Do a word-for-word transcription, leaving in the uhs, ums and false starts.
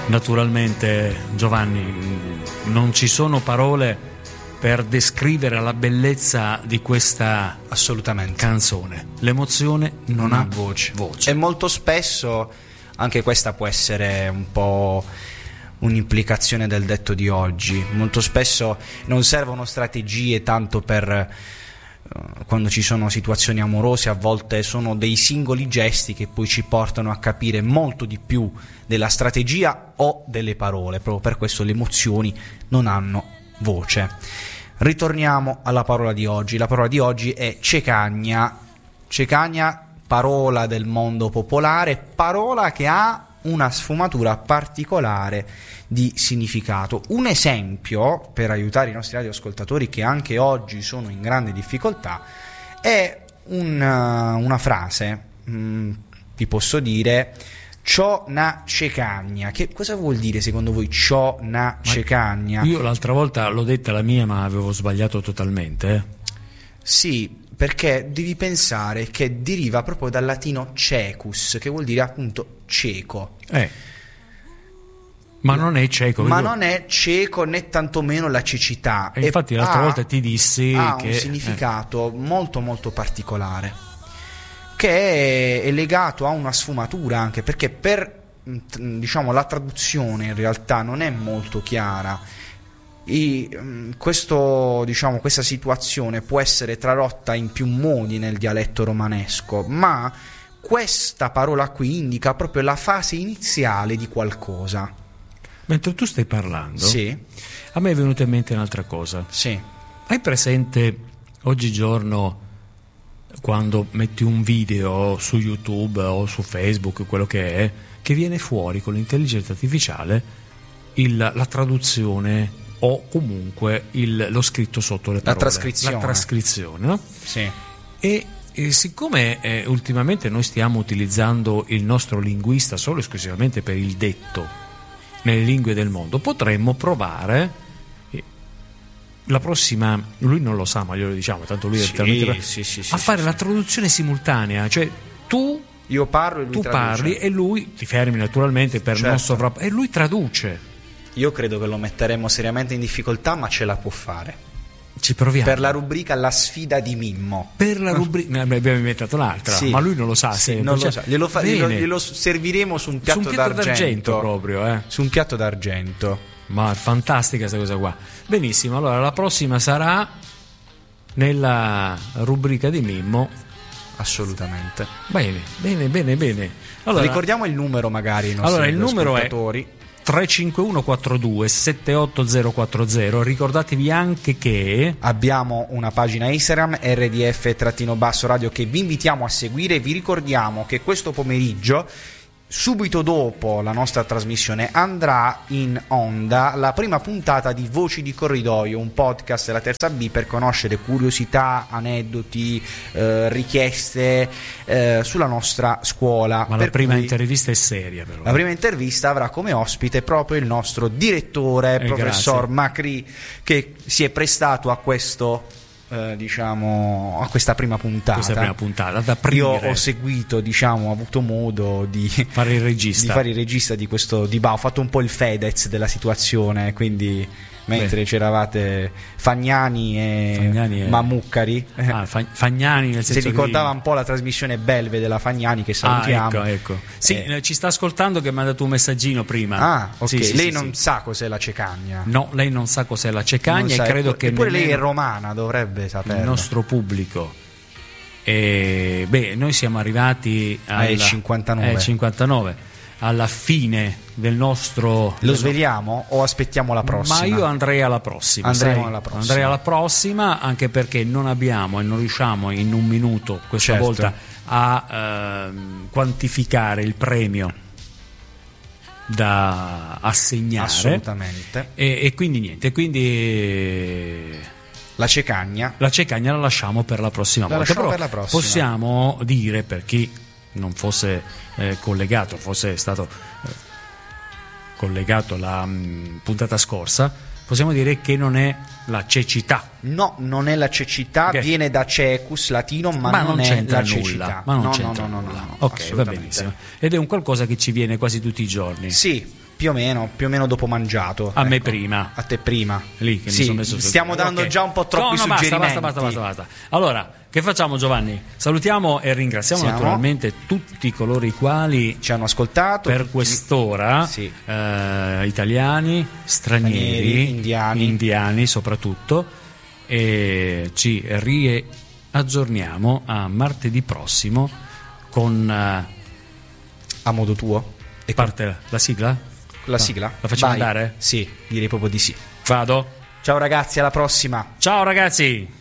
Naturalmente, Giovanni, non ci sono parole per descrivere la bellezza di questa assolutamente canzone. L'emozione non, non ha voce. voce. E molto spesso anche questa può essere un po' un'implicazione del detto di oggi. Molto spesso non servono strategie tanto per uh, quando ci sono situazioni amorose, a volte sono dei singoli gesti che poi ci portano a capire molto di più della strategia o delle parole. Proprio per questo le emozioni non hanno voce. Ritorniamo alla parola di oggi. La parola di oggi è cecagna. Cecagna, parola del mondo popolare, parola che ha una sfumatura particolare di significato. Un esempio per aiutare i nostri radioascoltatori che anche oggi sono in grande difficoltà è una, una frase, mh, vi posso dire ciò na cecagna. Che cosa vuol dire secondo voi ciò na cecagna? Io l'altra volta l'ho detta la mia, ma avevo sbagliato totalmente. Eh? Sì, perché devi pensare che deriva proprio dal latino cecus, che vuol dire appunto cieco. Eh. Ma non è cieco. Ma vedo... non è cieco né tantomeno la cecità. E infatti l'altra ha, volta ti dissi ha che un significato eh. molto molto particolare, che è legato a una sfumatura, anche perché per diciamo la traduzione in realtà non è molto chiara. I, questo, diciamo, questa situazione può essere tradotta in più modi nel dialetto romanesco, ma questa parola qui indica proprio la fase iniziale di qualcosa. Mentre tu stai parlando, sì. a me è venuta in mente un'altra cosa. Sì. Hai presente oggigiorno quando metti un video su YouTube o su Facebook, quello che è, che viene fuori con l'intelligenza artificiale il, la traduzione o comunque il, lo scritto sotto le parole, la trascrizione, la trascrizione, no? Sì. E, e siccome eh, ultimamente noi stiamo utilizzando il nostro linguista solo e esclusivamente per il detto nelle lingue del mondo, potremmo provare eh, la prossima, lui non lo sa ma glielo diciamo, tanto lui è sì, talmente sì, sì, sì, a fare sì, la sì. traduzione simultanea, cioè tu io parlo e lui tu traduce. parli e lui ti fermi naturalmente per certo. non sovra e lui traduce. Io credo che lo metteremo seriamente in difficoltà, ma ce la può fare. Ci proviamo. Per la rubrica La sfida di Mimmo. Per la rubrica ne abbiamo inventato l'altra, sì. ma lui non lo sa sì, sempre. non cioè, lo sa. Glielo, fa, glielo, glielo serviremo su un piatto, su un piatto d'argento. d'argento proprio, eh. Su un piatto d'argento. Ma è fantastica questa cosa qua. Benissimo, allora la prossima sarà nella rubrica di Mimmo. Assolutamente. Bene, bene, bene, bene. Allora, ricordiamo il numero magari ai nostri allora, il numero è tre cinque uno quattro due sette otto zero quattro zero. Ricordatevi anche che abbiamo una pagina Instagram R D F radio che vi invitiamo a seguire. Vi ricordiamo che questo pomeriggio, subito dopo la nostra trasmissione, andrà in onda la prima puntata di Voci di Corridoio, un podcast della Terza B per conoscere curiosità, aneddoti, eh, richieste eh, sulla nostra scuola. Ma per la prima cui, intervista è seria però. La prima intervista avrà come ospite proprio il nostro direttore, eh, professor grazie. Macri, che si è prestato a questo Eh, diciamo a questa prima puntata. Questa prima puntata ad aprire. Io ho seguito, diciamo, ho avuto modo di fare il regista, di fare il regista di questo dibattito. Ho fatto un po' il Fedez della situazione, quindi mentre Beh. c'eravate Fagnani e, Fagnani e... Mamuccari, ah, Fagnani nel senso si ricordava che... un po' la trasmissione Belve della Fagnani, che salutiamo. Ah, ecco, ecco. Sì, eh. ci sta ascoltando, che mi ha dato un messaggino prima. Ah, ok. Sì, sì, lei sì, non sì. sa cos'è la cecagna. No, lei non sa cos'è la cecagna e credo che eppure lei è nemmeno romana, dovrebbe saperlo. Il nostro pubblico. E beh, noi siamo arrivati al eh, cinquantanove. Eh, cinquantanove alla fine del nostro. Lo sveliamo o aspettiamo la prossima? Ma io andrei alla prossima. Andremo sai? alla prossima. Andrei alla prossima, anche perché non abbiamo e non riusciamo in un minuto questa certo. volta a ehm, quantificare il premio da assegnare. Assolutamente. E, e quindi niente, quindi la cecagna. La cecagna la lasciamo per la prossima la volta. Però per la prossima. Possiamo dire, per chi non fosse eh, collegato, fosse stato eh, collegato la mh, puntata scorsa, possiamo dire che non è la cecità. No, non è la cecità, okay. Viene da cecus latino, ma, ma non, non è la nulla, cecità. Ma non no, c'entra no, no, nulla. no, no, ok, va benissimo. Ed è un qualcosa che ci viene quasi tutti i giorni. Sì, Più o meno, più o meno dopo mangiato. A ecco. me prima. A te prima. Lì che sì, mi sono messo stiamo dando okay. già un po' troppi no, no, suggerimenti. Basta, basta, basta, basta, basta. Allora, che facciamo, Giovanni? Salutiamo e ringraziamo Siamo. naturalmente tutti coloro i quali ci hanno ascoltato per tutti... quest'ora, sì. eh, italiani, stranieri, stranieri, indiani. indiani soprattutto, e ci riaggiorniamo a martedì prossimo con eh, a modo tuo. e parte la sigla? La sigla? La facciamo Vai. andare? Sì, direi proprio di sì. Vado? Ciao ragazzi, alla prossima. Ciao ragazzi!